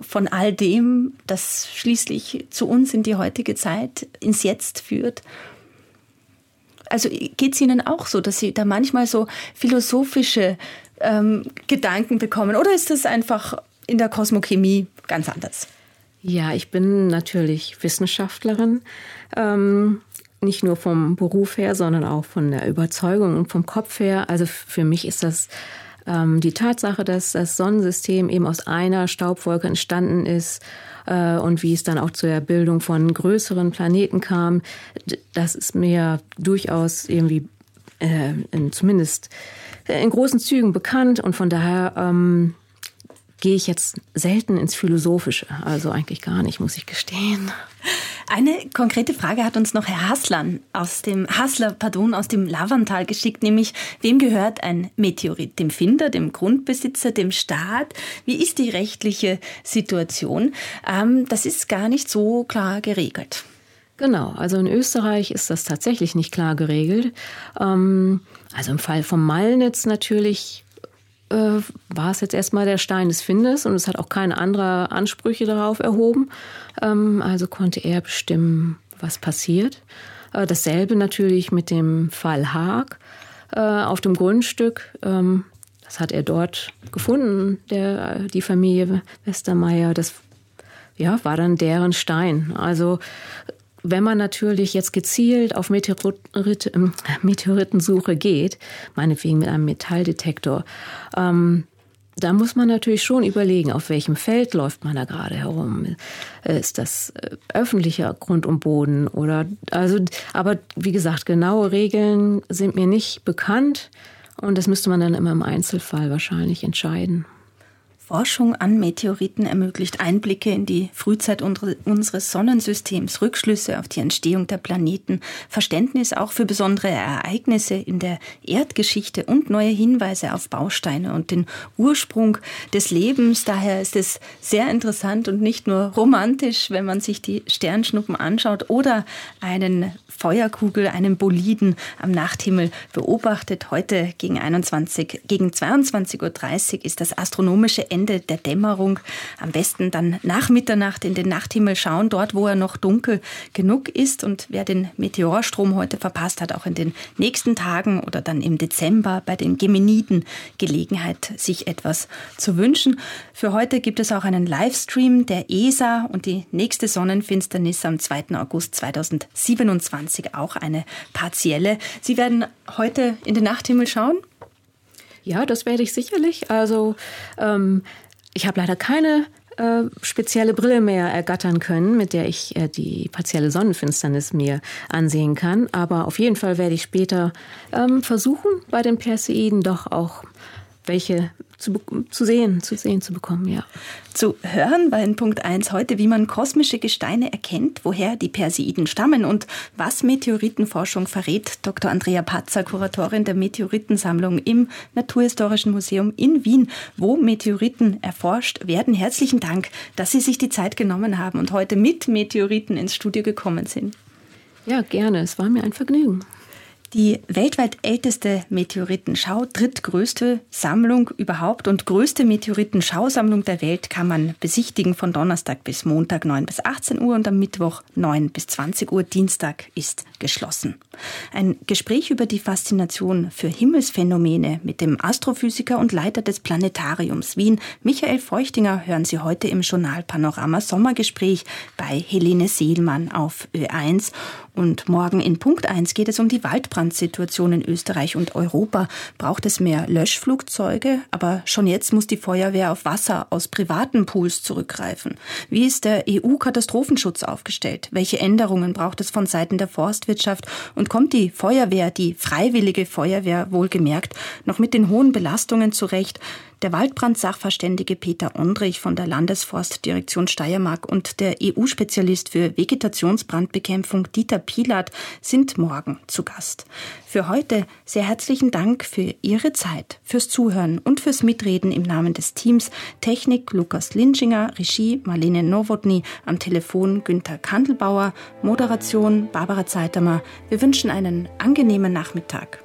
von all dem, das schließlich zu uns in die heutige Zeit, ins Jetzt führt. Also geht es Ihnen auch so, dass Sie da manchmal so philosophische Gedanken bekommen? Oder ist das einfach in der Kosmochemie ganz anders? Ja, ich bin natürlich Wissenschaftlerin. Nicht nur vom Beruf her, sondern auch von der Überzeugung und vom Kopf her. Also für mich ist das die Tatsache, dass das Sonnensystem eben aus einer Staubwolke entstanden ist und wie es dann auch zur Bildung von größeren Planeten kam, das ist mir durchaus irgendwie zumindest in großen Zügen bekannt. Und von daher gehe ich jetzt selten ins Philosophische. Also eigentlich gar nicht, muss ich gestehen. Eine konkrete Frage hat uns noch Herr Hassler aus dem Lavantal geschickt, nämlich: Wem gehört ein Meteorit? Dem Finder, dem Grundbesitzer, dem Staat? Wie ist die rechtliche Situation? Das ist gar nicht so klar geregelt. Genau, also in Österreich ist das tatsächlich nicht klar geregelt. Also im Fall von Malnitz natürlich war es jetzt erstmal der Stein des Finders und es hat auch keine andere Ansprüche darauf erhoben. Also konnte er bestimmen, was passiert. Dasselbe natürlich mit dem Fall Haag auf dem Grundstück. Das hat er dort gefunden, die Familie Westermeier. Das war dann deren Stein. Also wenn man natürlich jetzt gezielt auf Meteoritensuche geht, meinetwegen mit einem Metalldetektor, da muss man natürlich schon überlegen, auf welchem Feld läuft man da gerade herum. Ist das öffentlicher Grund und Boden? Aber wie gesagt, genaue Regeln sind mir nicht bekannt und das müsste man dann immer im Einzelfall wahrscheinlich entscheiden. Forschung an Meteoriten ermöglicht Einblicke in die Frühzeit unseres Sonnensystems, Rückschlüsse auf die Entstehung der Planeten, Verständnis auch für besondere Ereignisse in der Erdgeschichte und neue Hinweise auf Bausteine und den Ursprung des Lebens. Daher ist es sehr interessant und nicht nur romantisch, wenn man sich die Sternschnuppen anschaut oder einen Feuerkugel, einen Boliden am Nachthimmel beobachtet. Heute gegen 22:30 Uhr ist das astronomische Ende der Dämmerung. Am besten dann nach Mitternacht in den Nachthimmel schauen, dort wo er noch dunkel genug ist. Und wer den Meteorstrom heute verpasst, hat auch in den nächsten Tagen oder dann im Dezember bei den Gemeniden Gelegenheit, sich etwas zu wünschen. Für heute gibt es auch einen Livestream der ESA und die nächste Sonnenfinsternis am 2. August 2027, auch eine partielle. Sie werden heute in den Nachthimmel schauen? Ja, das werde ich sicherlich. Also ich habe leider keine spezielle Brille mehr ergattern können, mit der ich die partielle Sonnenfinsternis mir ansehen kann. Aber auf jeden Fall werde ich später versuchen, bei den Perseiden doch auch welche zu sehen zu bekommen, ja. Zu hören war in Punkt 1 heute, wie man kosmische Gesteine erkennt, woher die Perseiden stammen und was Meteoritenforschung verrät. Dr. Andrea Patzer, Kuratorin der Meteoritensammlung im Naturhistorischen Museum in Wien, wo Meteoriten erforscht werden. Herzlichen Dank, dass Sie sich die Zeit genommen haben und heute mit Meteoriten ins Studio gekommen sind. Ja, gerne. Es war mir ein Vergnügen. Die weltweit älteste Meteoritenschau, drittgrößte Sammlung überhaupt und größte Meteoritenschausammlung der Welt kann man besichtigen von Donnerstag bis Montag 9 bis 18 Uhr und am Mittwoch 9 bis 20 Uhr. Dienstag ist geschlossen. Ein Gespräch über die Faszination für Himmelsphänomene mit dem Astrophysiker und Leiter des Planetariums Wien, Michael Feuchtinger, hören Sie heute im Journal Panorama Sommergespräch bei Helene Seelmann auf Ö1. Und morgen in Punkt 1 geht es um die Waldbrandsituation in Österreich und Europa. Braucht es mehr Löschflugzeuge? Aber schon jetzt muss die Feuerwehr auf Wasser aus privaten Pools zurückgreifen. Wie ist der EU-Katastrophenschutz aufgestellt? Welche Änderungen braucht es von Seiten der Forstwirtschaft? Und kommt die Feuerwehr, die freiwillige Feuerwehr wohlgemerkt, noch mit den hohen Belastungen zurecht? Der Waldbrand-Sachverständige Peter Ondrich von der Landesforstdirektion Steiermark und der EU-Spezialist für Vegetationsbrandbekämpfung Dieter Pilat sind morgen zu Gast. Für heute sehr herzlichen Dank für Ihre Zeit, fürs Zuhören und fürs Mitreden im Namen des Teams. Technik Lukas Linschinger, Regie Marlene Nowotny, am Telefon Günther Kandelbauer, Moderation Barbara Zeitamer. Wir wünschen einen angenehmen Nachmittag.